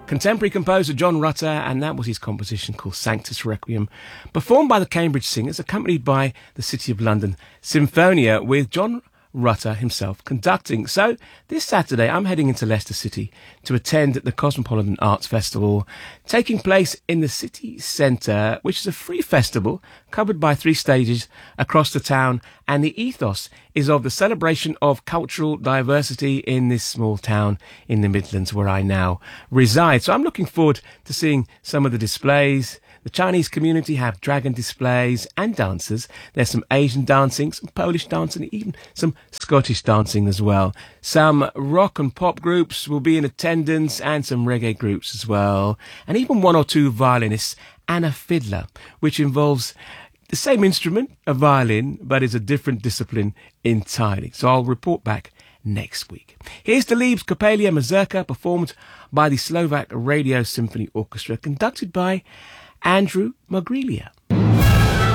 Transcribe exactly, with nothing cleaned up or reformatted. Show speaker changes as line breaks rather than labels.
contemporary composer John Rutter, and that was his composition called Sanctus Requiem, performed by the Cambridge Singers, accompanied by the City of London Symphonia, with John Rutter himself conducting. So this Saturday I'm heading into Leicester City to attend the Cosmopolitan Arts Festival, taking place in the city centre, which is a free festival covered by three stages across the town, and the ethos is of the celebration of cultural diversity in this small town in the Midlands where I now reside. So I'm looking forward to seeing some of the displays. The Chinese community have dragon displays and dancers. There's some Asian dancing, some Polish dancing, even some Scottish dancing as well. Some rock and pop groups will be in attendance, and some reggae groups as well. And even one or two violinists and a fiddler, which involves the same instrument, a violin, but is a different discipline entirely. So I'll report back next week. Here's Delibes' Coppelia Mazurka, performed by the Slovak Radio Symphony Orchestra, conducted by Andrew Mogrilia.